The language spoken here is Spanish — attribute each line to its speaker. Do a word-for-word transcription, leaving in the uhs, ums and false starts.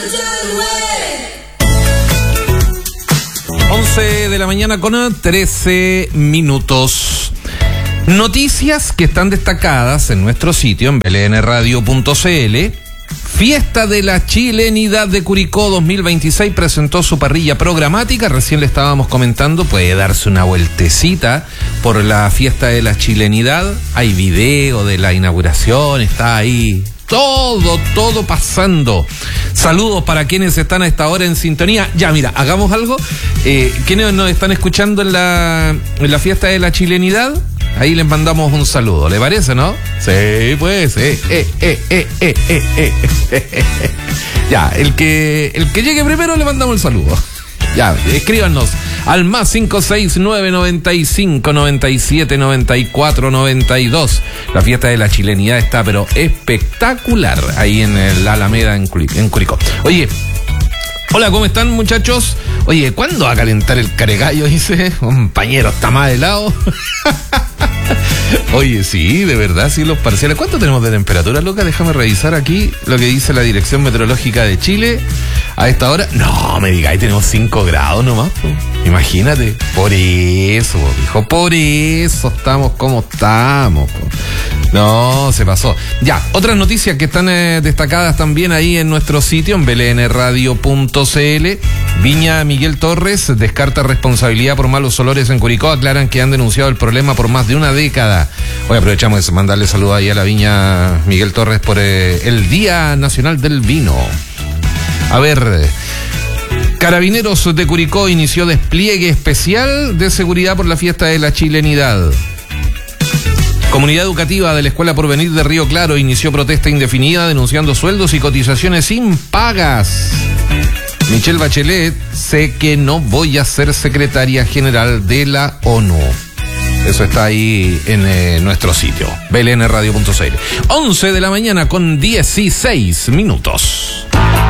Speaker 1: once de la mañana con trece minutos. Noticias que están destacadas en nuestro sitio en b l n radio punto c l. Fiesta de la Chilenidad de Curicó dos mil veintiséis presentó su parrilla programática. Recién le estábamos comentando, puede darse una vueltecita por la Fiesta de la Chilenidad. Hay video de la inauguración, está ahí todo, todo pasando. Saludos para quienes están a esta hora en sintonía. Ya, mira, hagamos algo. Eh, ¿Quiénes nos están escuchando en la, en la Fiesta de la Chilenidad? Ahí les mandamos un saludo, ¿le parece, no? Sí, pues, eh, eh, eh, eh, eh, eh, eh, eh. Ya, el que, el que llegue primero le mandamos el saludo. Ya, escríbanos al más cinco seis nueve noventa y cinco noventa y siete noventa y cuatro noventa y dos. La Fiesta de la Chilenidad está, pero espectacular, ahí en el Alameda, en Curicó. Oye, hola, ¿cómo están, muchachos? Oye, ¿cuándo va a calentar el caregallo? Dice, compañero, está más helado. Oye, sí, de verdad, sí, los parciales. ¿Cuánto tenemos de temperatura, loca? Déjame revisar aquí lo que dice la Dirección Meteorológica de Chile a esta hora. No, me digáis, tenemos cinco grados nomás, po. Imagínate. Por eso, dijo, por eso estamos como estamos, po. No, se pasó. Ya, otras noticias que están eh, destacadas también ahí en nuestro sitio, en b l n radio punto c l. Viña Miguel Torres descarta responsabilidad por malos olores en Curicó. Aclaran que han denunciado el problema por más de una década. Hoy aprovechamos de mandarle saludos ahí a la Viña Miguel Torres por eh, el Día Nacional del Vino. A ver, Carabineros de Curicó inició despliegue especial de seguridad por la Fiesta de la Chilenidad. Comunidad Educativa de la Escuela Porvenir de Río Claro inició protesta indefinida denunciando sueldos y cotizaciones impagas. Michelle Bachelet, sé que no voy a ser secretaria general de la ONU. Eso está ahí en eh, nuestro sitio, b l n radio punto c l. once de la mañana con dieciséis minutos.